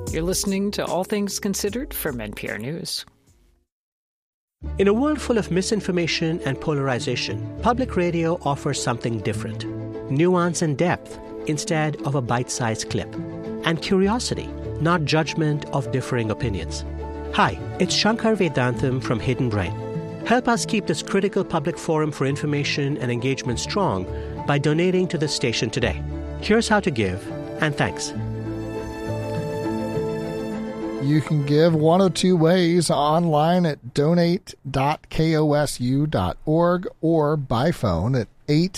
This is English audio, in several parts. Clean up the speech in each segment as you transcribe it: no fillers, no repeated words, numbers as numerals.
You're listening to All Things Considered from NPR News. In a world full of misinformation and polarization, public radio offers something different. Nuance and depth instead of a bite-sized clip. And curiosity, not judgment of differing opinions. Hi, it's Shankar Vedantam from Hidden Brain. Help us keep this critical public forum for information and engagement strong by donating to the station today. Here's how to give, and thanks. You can give one of two ways: online at donate.kosu.org or by phone at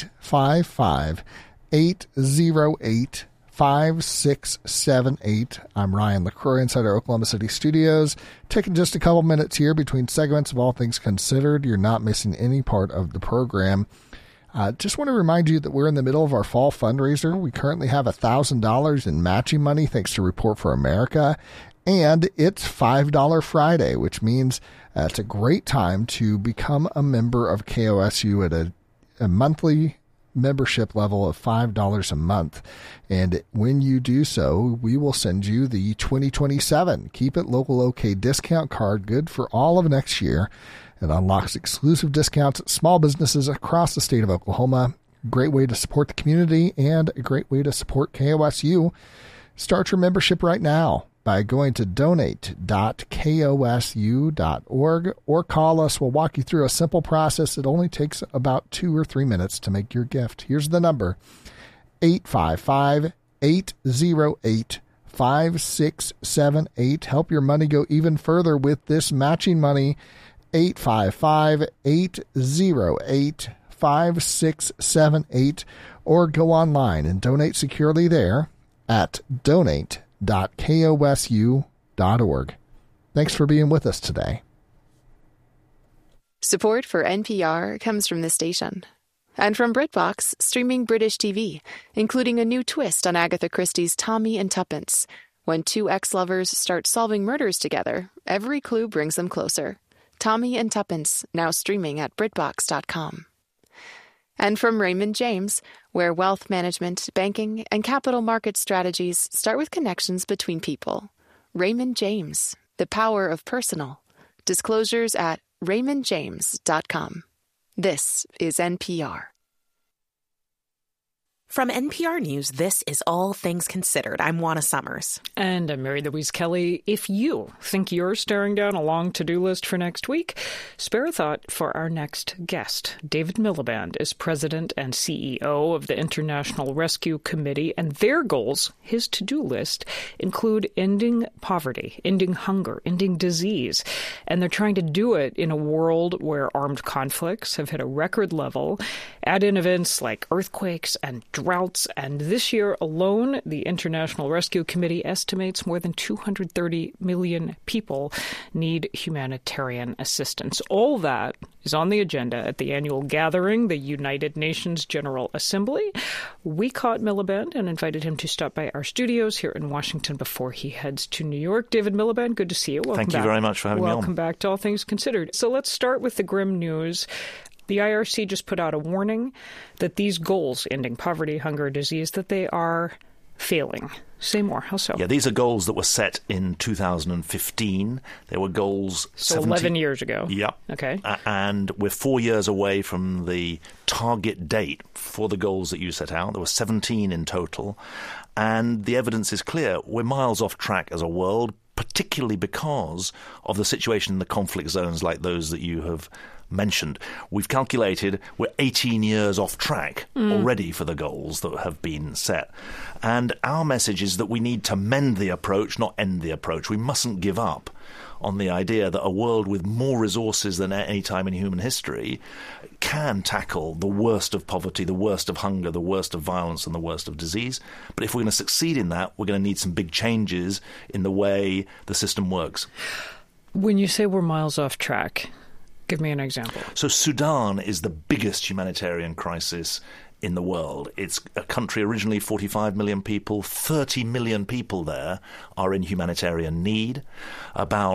855-808-5678. I'm Ryan LaCroix inside our Oklahoma City studios, taking just a couple minutes here between segments of All Things Considered. You're not missing any part of the program. Just want to remind you that we're in the middle of our fall fundraiser. We currently have $1,000 in matching money thanks to Report for America. And it's $5 Friday, which means it's a great time to become a member of KOSU at a monthly membership level of $5 a month. And when you do so, we will send you the 2027 Keep It Local OK discount card, good for all of next year. It unlocks exclusive discounts at small businesses across the state of Oklahoma. Great way to support the community and a great way to support KOSU. Start your membership right now by going to donate.kosu.org or call us. We'll walk you through a simple process. It only takes about 2 or 3 minutes to make your gift. Here's the number: 855-808-5678. Help your money go even further with this matching money. 855-808-5678, or go online and donate securely there at donate.kosu.org. Thanks for being with us today. Support for NPR comes from this station and from BritBox, streaming British TV, including a new twist on Agatha Christie's Tommy and Tuppence. When two ex-lovers start solving murders together, every clue brings them closer. Tommy and Tuppence, now streaming at BritBox.com. And from Raymond James, where wealth management, banking, and capital market strategies start with connections between people. Raymond James, the power of personal. Disclosures at RaymondJames.com. This is NPR. From NPR News, this is All Things Considered. I'm Juana Summers. And I'm Mary Louise Kelly. If you think you're staring down a long to-do list for next week, spare a thought for our next guest. David Miliband is president and CEO of the International Rescue Committee, and their goals, his to-do list, include ending poverty, ending hunger, ending disease. And they're trying to do it in a world where armed conflicts have hit a record level. Add in events like earthquakes and droughts, and this year alone, the International Rescue Committee estimates more than 230 million people need humanitarian assistance. All that is on the agenda at the annual gathering, the United Nations General Assembly. We caught Miliband and invited him to stop by our studios here in Washington before he heads to New York. David Miliband, good to see you. Welcome Thank you very much for having me on. Welcome back to All Things Considered. So let's start with the grim news. The IRC just put out a warning that these goals, ending poverty, hunger, disease, that they are failing. Say more. How so? Yeah, these are goals that were set in 2015. They were goals... So 11 years ago. Yeah. Okay. And we're 4 years away from the target date for the goals that you set out. There were 17 in total. And the evidence is clear. We're miles off track as a world, particularly because of the situation in the conflict zones like those that you have mentioned. We've calculated we're 18 years off track already for the goals that have been set. And our message is that we need to mend the approach, not end the approach. We mustn't give up on the idea that a world with more resources than at any time in human history can tackle the worst of poverty, the worst of hunger, the worst of violence, and the worst of disease. But if we're going to succeed in that, we're going to need some big changes in the way the system works. When you say we're miles off track, give me an example. So Sudan is the biggest humanitarian crisis in the world. It's a country originally 45 million people. 30 million people there are in humanitarian need. About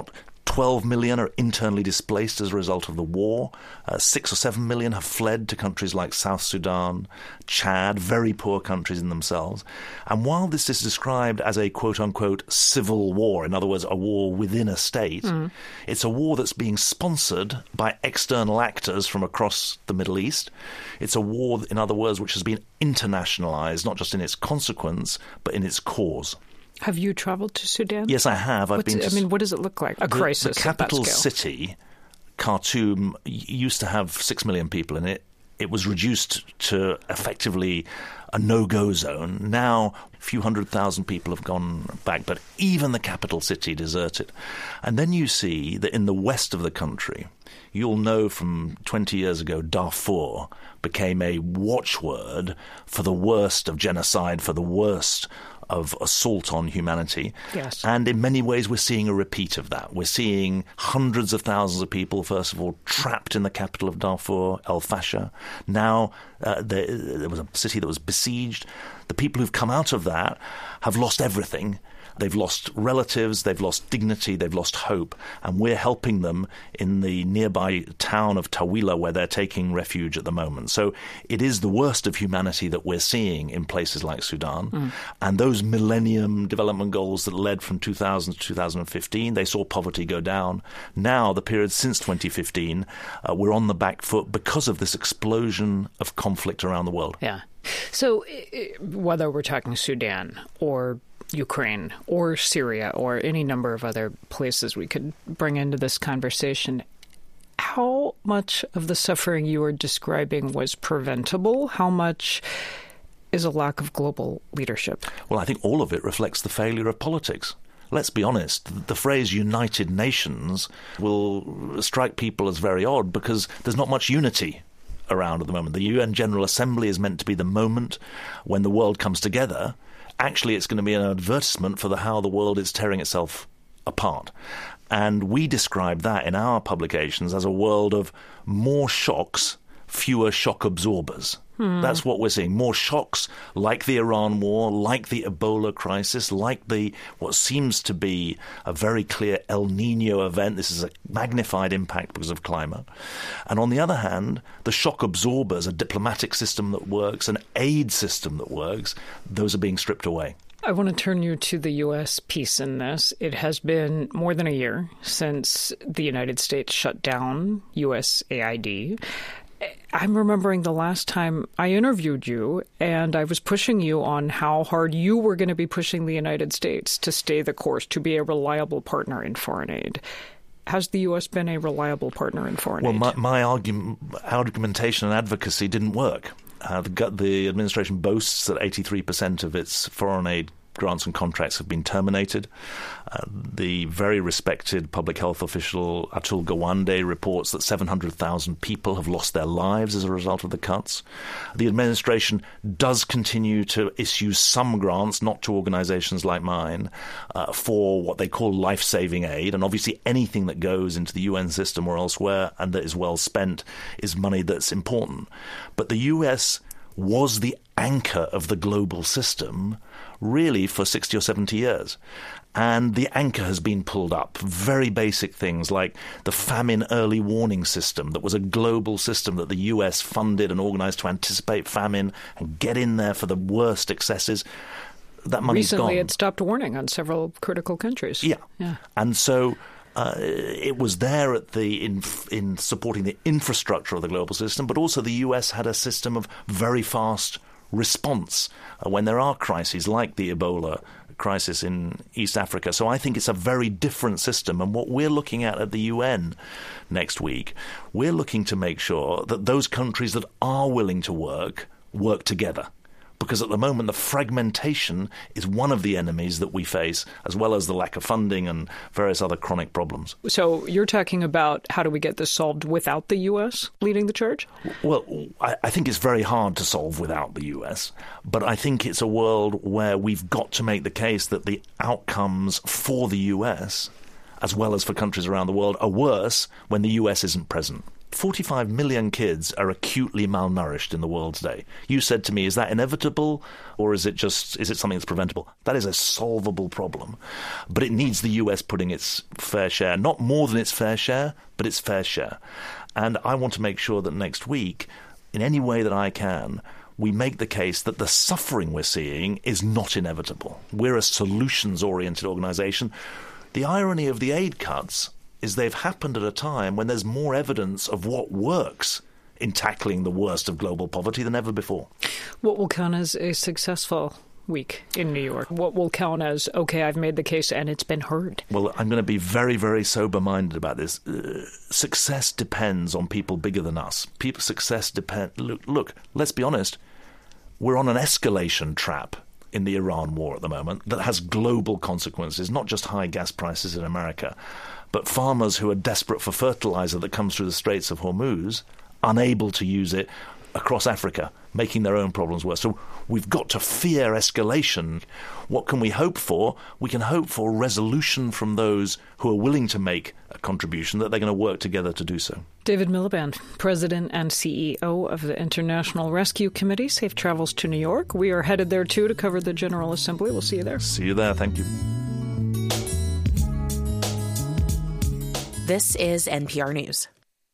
12 million are internally displaced as a result of the war. 6 or 7 million have fled to countries like South Sudan, Chad, very poor countries in themselves. And while this is described as a quote-unquote civil war, in other words, a war within a state, it's a war that's being sponsored by external actors from across the Middle East. It's a war, in other words, which has been internationalized, not just in its consequence, but in its cause. Have you traveled to Sudan? Yes, I have. What does it look like? A crisis. The capital at that scale. city, Khartoum, used to have 6 million people in it. It was reduced to effectively a no-go zone. Now, a few 100,000 people have gone back, but even the capital city deserted. And then you see that in the west of the country, you'll know from 20 years ago, Darfur became a watchword for the worst of genocide, for the worst of assault on humanity. Yes. And in many ways, we're seeing a repeat of that. We're seeing hundreds of thousands of people, first of all, trapped in the capital of Darfur, El Fasher. Now, there was a city that was besieged. The people who've come out of that have lost everything. They've lost relatives, they've lost dignity, they've lost hope, and we're helping them in the nearby town of Tawila where they're taking refuge at the moment. So it is the worst of humanity that we're seeing in places like Sudan. And those Millennium Development Goals that led from 2000 to 2015, they saw poverty go down. Now, the period since 2015, we're on the back foot because of this explosion of conflict around the world. Yeah. So whether we're talking Sudan or Ukraine or Syria or any number of other places we could bring into this conversation, how much of the suffering you are describing was preventable? How much is a lack of global leadership? Well, I think all of it reflects the failure of politics. Let's be honest, the phrase United Nations will strike people as very odd because there's not much unity around at the moment. The UN General Assembly is meant to be the moment when the world comes together. Actually, it's going to be an advertisement for how the world is tearing itself apart. And we describe that in our publications as a world of more shocks, fewer shock absorbers. That's what we're seeing. More shocks like the Iran war, like the Ebola crisis, like what seems to be a very clear El Nino event. This is a magnified impact because of climate. And on the other hand, the shock absorbers, a diplomatic system that works, an aid system that works, those are being stripped away. I want to turn you to the U.S. piece in this. It has been more than a year since the United States shut down USAID. I'm remembering the last time I interviewed you, and I was pushing you on how hard you were going to be pushing the United States to stay the course, to be a reliable partner in foreign aid. Has the U.S. been a reliable partner in foreign aid? Well, my argumentation and advocacy didn't work. The administration boasts that 83% of its foreign aid grants and contracts have been terminated. The very respected public health official Atul Gawande reports that 700,000 people have lost their lives as a result of the cuts. The administration does continue to issue some grants, not to organizations like mine, for what they call life-saving aid. And obviously anything that goes into the UN system or elsewhere and that is well spent is money that's important. But the US was the anchor of the global system really for 60 or 70 years. And the anchor has been pulled up. Very basic things like the famine early warning system that was a global system that the US funded and organized to anticipate famine and get in there for the worst excesses. That money's gone. Recently, it stopped warning on several critical countries. Yeah. And so it was there in supporting the infrastructure of the global system, but also the US had a system of very fast response when there are crises like the Ebola crisis in East Africa. So I think it's a very different system. And what we're looking at the UN next week, we're looking to make sure that those countries that are willing to work together. Because at the moment, the fragmentation is one of the enemies that we face, as well as the lack of funding and various other chronic problems. So you're talking about how do we get this solved without the U.S. leading the charge? Well, I think it's very hard to solve without the U.S., but I think it's a world where we've got to make the case that the outcomes for the U.S., as well as for countries around the world, are worse when the U.S. isn't present. 45 million kids are acutely malnourished in the world today. You said to me, is that inevitable, or is it something that's preventable? That is a solvable problem. But it needs the US putting its fair share, not more than its fair share, but its fair share. And I want to make sure that next week, in any way that I can, we make the case that the suffering we're seeing is not inevitable. We're a solutions-oriented organization. The irony of the aid cuts is they've happened at a time when there's more evidence of what works in tackling the worst of global poverty than ever before. What will count as a successful week in New York? What will count as, okay, I've made the case and it's been heard? Well, I'm going to be very, very sober-minded about this. Success depends on people bigger than us. Success depends... Look, let's be honest. We're on an escalation trap in the Iran war at the moment that has global consequences, not just high gas prices in America, but farmers who are desperate for fertilizer that comes through the Straits of Hormuz, unable to use it across Africa, making their own problems worse. So we've got to fear escalation. What can we hope for? We can hope for resolution from those who are willing to make a contribution, that they're going to work together to do so. David Miliband, President and CEO of the International Rescue Committee. Safe travels to New York. We are headed there, too, to cover the General Assembly. We'll see you there. See you there. Thank you. This is NPR News.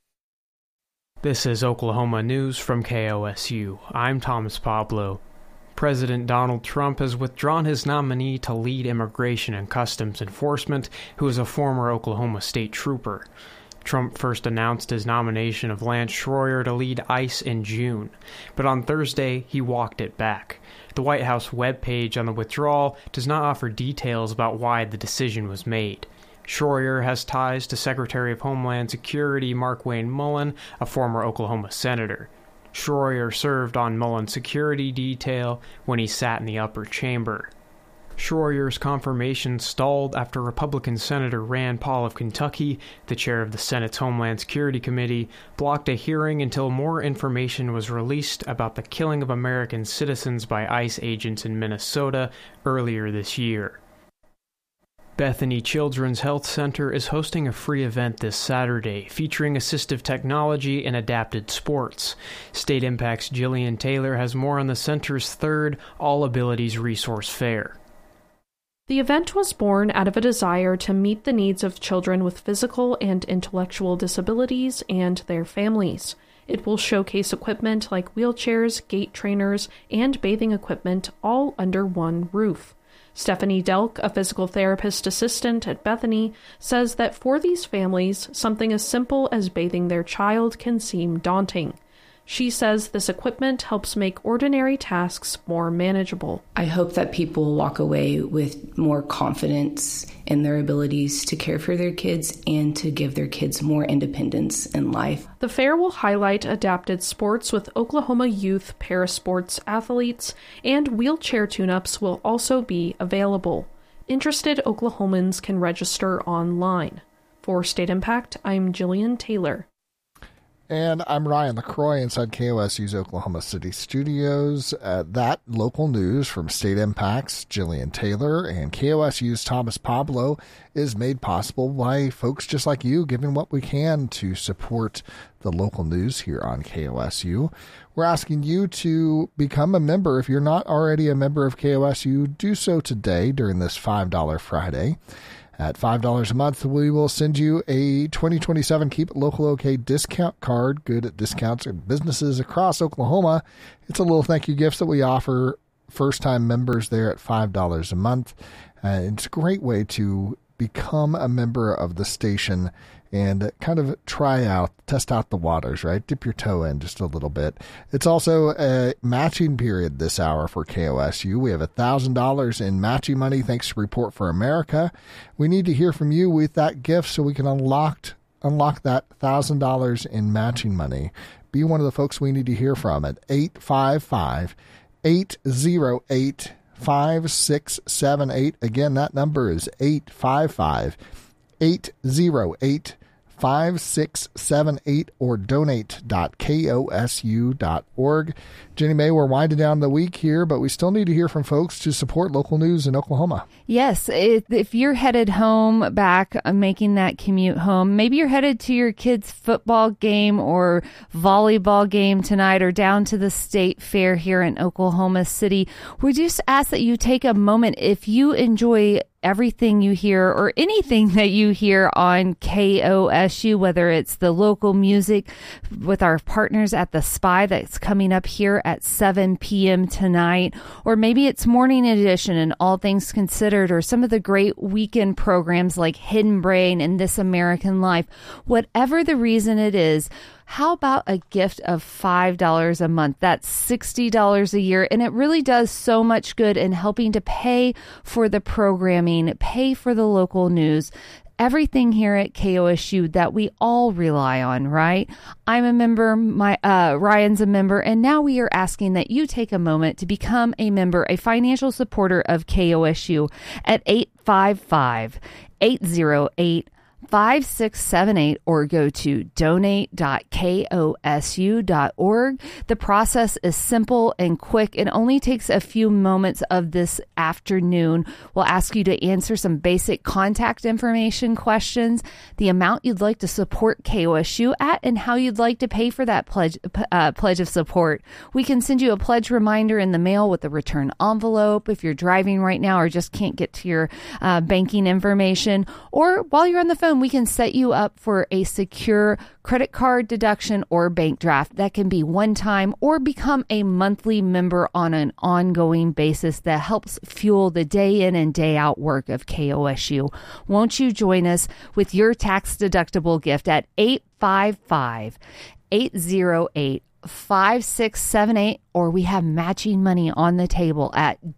This is Oklahoma News from KOSU. I'm Thomas Pablo. President Donald Trump has withdrawn his nominee to lead Immigration and Customs Enforcement, who is a former Oklahoma State Trooper. Trump first announced his nomination of Lance Schroyer to lead ICE in June, but on Thursday he walked it back. The White House webpage on the withdrawal does not offer details about why the decision was made. Schroyer has ties to Secretary of Homeland Security Mark Wayne Mullen, a former Oklahoma senator. Schroyer served on Mullen's security detail when he sat in the upper chamber. Schroyer's confirmation stalled after Republican Senator Rand Paul of Kentucky, the chair of the Senate's Homeland Security Committee, blocked a hearing until more information was released about the killing of American citizens by ICE agents in Minnesota earlier this year. Bethany Children's Health Center is hosting a free event this Saturday featuring assistive technology and adapted sports. State Impact's Jillian Taylor has more on the center's third All Abilities Resource Fair. The event was born out of a desire to meet the needs of children with physical and intellectual disabilities and their families. It will showcase equipment like wheelchairs, gait trainers, and bathing equipment all under one roof. Stephanie Delk, a physical therapist assistant at Bethany, says that for these families, something as simple as bathing their child can seem daunting. She says this equipment helps make ordinary tasks more manageable. I hope that people walk away with more confidence in their abilities to care for their kids and to give their kids more independence in life. The fair will highlight adapted sports with Oklahoma youth parasports athletes, and wheelchair tune-ups will also be available. Interested Oklahomans can register online. For State Impact, I'm Jillian Taylor. And I'm Ryan LaCroix inside KOSU's Oklahoma City studios. That local news from State Impact's Jillian Taylor and KOSU's Thomas Pablo is made possible by folks just like you, giving what we can to support the local news here on KOSU. We're asking you to become a member. If you're not already a member of KOSU, do so today during this $5 Friday. At $5 a month, we will send you a 2027 Keep It Local OK discount card, good at discounts at businesses across Oklahoma. It's a little thank you gift that we offer first-time members there at $5 a month. It's a great way to become a member of the station and kind of test out the waters, right? Dip your toe in just a little bit. It's also a matching period this hour for KOSU. We have $1,000 in matching money thanks to Report for America. We need to hear from you with that gift so we can unlock that $1,000 in matching money. Be one of the folks we need to hear from at 855-808-5678. Again, that number is 855-808-5678. 888-5678 or donate.kosu.org. Jenny May, we're winding down the week here, but we still need to hear from folks to support local news in Oklahoma. Yes, if you're headed home back, making that commute home, maybe you're headed to your kid's football game or volleyball game tonight or down to the state fair here in Oklahoma City, we just ask that you take a moment. If you enjoy everything you hear or anything that you hear on KOSU, whether it's the local music with our partners at the Spy that's coming up here at 7 p.m. tonight, or maybe it's Morning Edition and All Things Considered, or some of the great weekend programs like Hidden Brain and This American Life, whatever the reason it is, how about a gift of $5 a month? That's $60 a year. And it really does so much good in helping to pay for the programming, pay for the local news, everything here at KOSU that we all rely on, right? I'm a member, Ryan's a member, and now we are asking that you take a moment to become a member, a financial supporter of KOSU at 855-808-5678 or go to donate.kosu.org. The process is simple and quick. It only takes a few moments of this afternoon. We'll ask you to answer some basic contact information questions, the amount you'd like to support KOSU at, and how you'd like to pay for that pledge of support. We can send you a pledge reminder in the mail with a return envelope if you're driving right now or just can't get to your banking information. Or while you're on the phone, we can set you up for a secure credit card deduction or bank draft that can be one time or become a monthly member on an ongoing basis that helps fuel the day in and day out work of KOSU. Won't you join us with your tax deductible gift at 855-808-5678, or we have matching money on the table at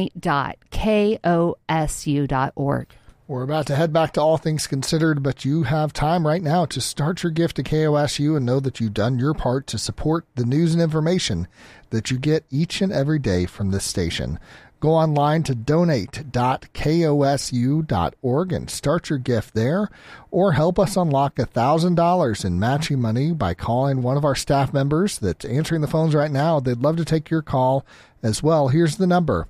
donate.kosu.org. We're about to head back to All Things Considered, but you have time right now to start your gift to KOSU and know that you've done your part to support the news and information that you get each and every day from this station. Go online to donate.kosu.org and start your gift there, or help us unlock $1,000 in matching money by calling one of our staff members that's answering the phones right now. They'd love to take your call as well. Here's the number,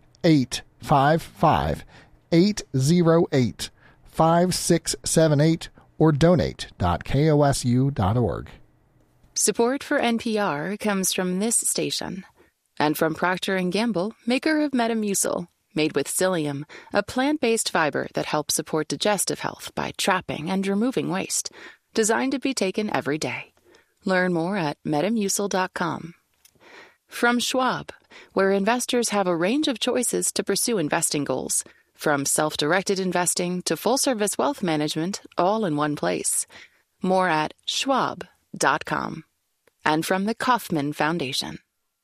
855-808-5678 or donate.kosu.org. Support for NPR comes from this station and from Procter & Gamble, maker of Metamucil, made with psyllium, a plant-based fiber that helps support digestive health by trapping and removing waste, designed to be taken every day. Learn more at metamucil.com. From Schwab, where investors have a range of choices to pursue investing goals, from self-directed investing to full-service wealth management, all in one place. More at schwab.com. And from the Kauffman Foundation.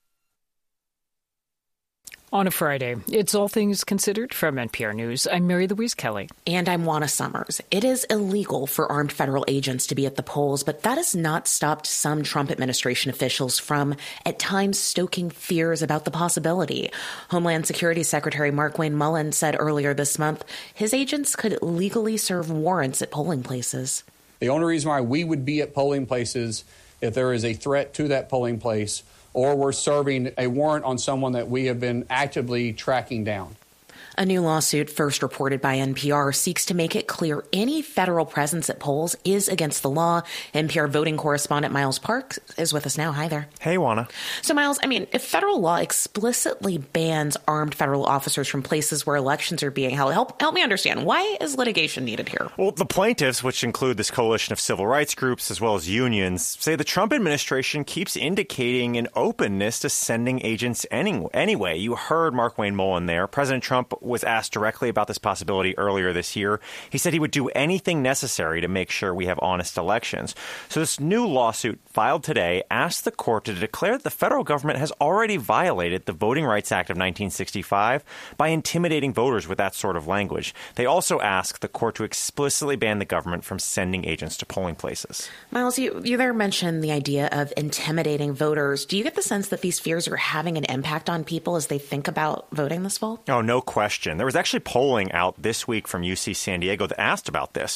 On a Friday, it's All Things Considered from NPR News. I'm Mary Louise Kelly. And I'm Juana Summers. It is illegal for armed federal agents to be at the polls, but that has not stopped some Trump administration officials from, at times, stoking fears about the possibility. Homeland Security Secretary Markwayne Mullin said earlier this month his agents could legally serve warrants at polling places. The only reason why we would be at polling places if there is a threat to that polling place or we're serving a warrant on someone that we have been actively tracking down. A new lawsuit, first reported by NPR, seeks to make it clear any federal presence at polls is against the law. NPR voting correspondent Miles Parks is with us now. Hi there. Hey, Juana. So, Miles, if federal law explicitly bans armed federal officers from places where elections are being held, help me understand. Why is litigation needed here? Well, the plaintiffs, which include this coalition of civil rights groups as well as unions, say the Trump administration keeps indicating an openness to sending agents anyway. You heard Markwayne Mullin there. President Trump was asked directly about this possibility earlier this year. He said he would do anything necessary to make sure we have honest elections. So this new lawsuit filed today asked the court to declare that the federal government has already violated the Voting Rights Act of 1965 by intimidating voters with that sort of language. They also asked the court to explicitly ban the government from sending agents to polling places. Miles, you there mentioned the idea of intimidating voters. Do you get the sense that these fears are having an impact on people as they think about voting this fall? Oh, no question. question. There was actually polling out this week from UC San Diego that asked about this.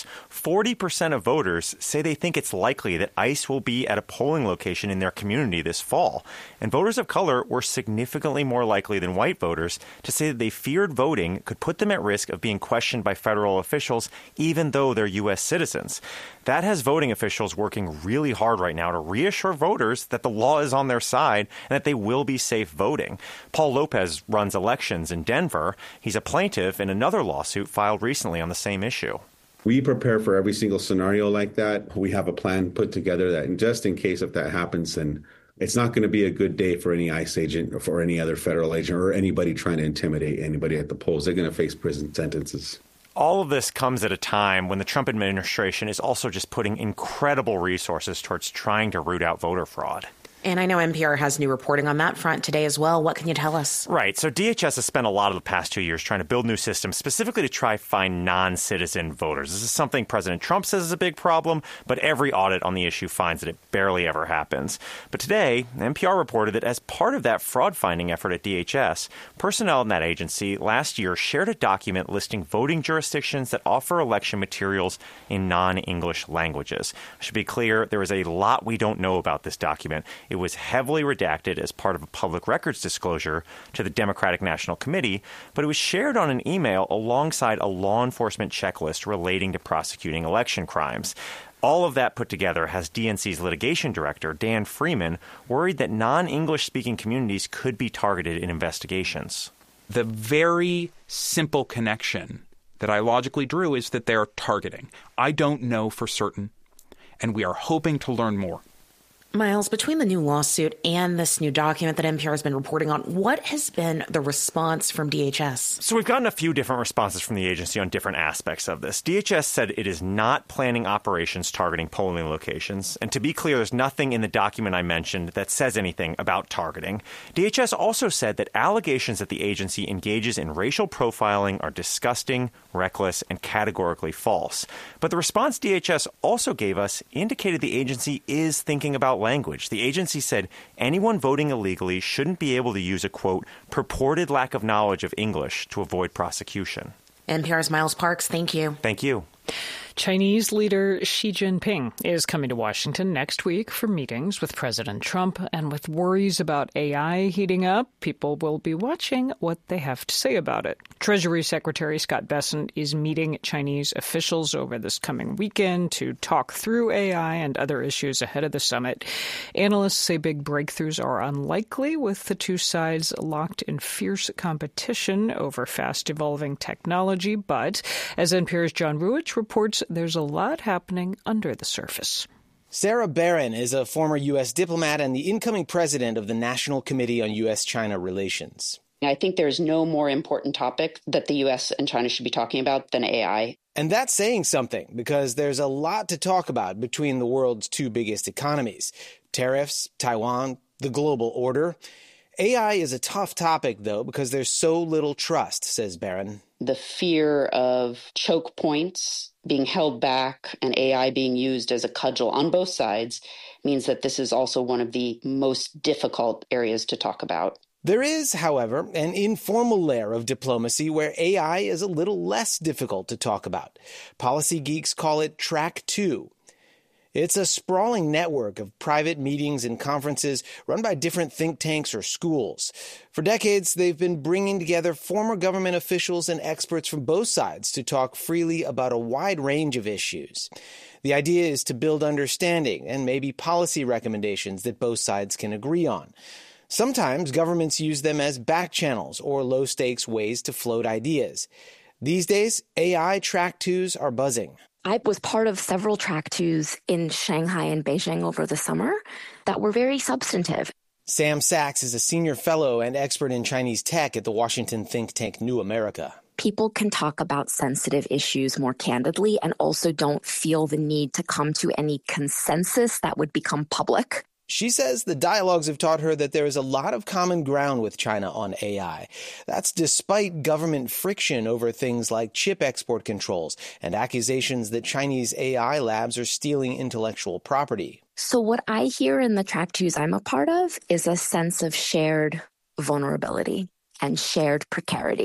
40% of voters say they think it's likely that ICE will be at a polling location in their community this fall. And voters of color were significantly more likely than white voters to say that they feared voting could put them at risk of being questioned by federal officials, even though they're U.S. citizens. That has voting officials working really hard right now to reassure voters that the law is on their side and that they will be safe voting. Paul Lopez runs elections in Denver. He's a plaintiff in another lawsuit filed recently on the same issue. We prepare for every single scenario like that. We have a plan put together that just in case if that happens, then it's not going to be a good day for any ICE agent or for any other federal agent or anybody trying to intimidate anybody at the polls. They're going to face prison sentences. All of this comes at a time when the Trump administration is also just putting incredible resources towards trying to root out voter fraud. And I know NPR has new reporting on that front today as well. What can you tell us? Right. So DHS has spent a lot of the past 2 years trying to build new systems specifically to try find non-citizen voters. This is something President Trump says is a big problem, but every audit on the issue finds that it barely ever happens. But today, NPR reported that as part of that fraud-finding effort at DHS, personnel in that agency last year shared a document listing voting jurisdictions that offer election materials in non-English languages. I should be clear, there is a lot we don't know about this document. It was heavily redacted as part of a public records disclosure to the Democratic National Committee, but it was shared on an email alongside a law enforcement checklist relating to prosecuting election crimes. All of that put together has DNC's litigation director, Dan Freeman, worried that non-English speaking communities could be targeted in investigations. The very simple connection that I logically drew is that they're targeting. I don't know for certain, and we are hoping to learn more. Miles, between the new lawsuit and this new document that NPR has been reporting on, what has been the response from DHS? So we've gotten a few different responses from the agency on different aspects of this. DHS said it is not planning operations targeting polling locations. And to be clear, there's nothing in the document I mentioned that says anything about targeting. DHS also said that allegations that the agency engages in racial profiling are disgusting, reckless, and categorically false. But the response DHS also gave us indicated the agency is thinking about language. The agency said anyone voting illegally shouldn't be able to use a, quote, purported lack of knowledge of English to avoid prosecution. NPR's Miles Parks, thank you. Thank you. Chinese leader Xi Jinping is coming to Washington next week for meetings with President Trump, and with worries about AI heating up, people will be watching what they have to say about it. Treasury Secretary Scott Bessent is meeting Chinese officials over this coming weekend to talk through AI and other issues ahead of the summit. Analysts say big breakthroughs are unlikely, with the two sides locked in fierce competition over fast-evolving technology, but as NPR's John Ruich reports, there's a lot happening under the surface. Sarah Barron is a former U.S. diplomat and the incoming president of the National Committee on U.S.-China Relations. I think there's no more important topic that the U.S. and China should be talking about than AI. And that's saying something, because there's a lot to talk about between the world's two biggest economies: tariffs, Taiwan, the global order. AI is a tough topic, though, because there's so little trust, says Barron. The fear of choke points being held back and AI being used as a cudgel on both sides means that this is also one of the most difficult areas to talk about. There is, however, an informal layer of diplomacy where AI is a little less difficult to talk about. Policy geeks call it Track 2. It's a sprawling network of private meetings and conferences run by different think tanks or schools. For decades, they've been bringing together former government officials and experts from both sides to talk freely about a wide range of issues. The idea is to build understanding and maybe policy recommendations that both sides can agree on. Sometimes governments use them as back channels or low-stakes ways to float ideas. These days, AI Track 2s are buzzing. I was part of several Track 2s in Shanghai and Beijing over the summer that were very substantive. Sam Sachs is a senior fellow and expert in Chinese tech at the Washington think tank New America. People can talk about sensitive issues more candidly and also don't feel the need to come to any consensus that would become public. She says the dialogues have taught her that there is a lot of common ground with China on AI. That's despite government friction over things like chip export controls and accusations that Chinese AI labs are stealing intellectual property. So what I hear in the Track 2s I'm a part of is a sense of shared vulnerability and shared precarity.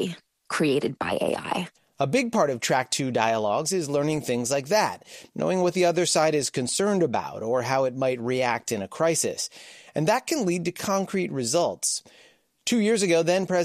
created by AI. A big part of Track 2 dialogues is learning things like that, knowing what the other side is concerned about or how it might react in a crisis. And that can lead to concrete results. 2 years ago, then President